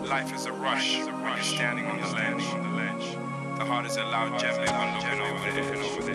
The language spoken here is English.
Life is a rush when you're standing on the ledge. The heart is a loud jet, babe, I'm looking over there.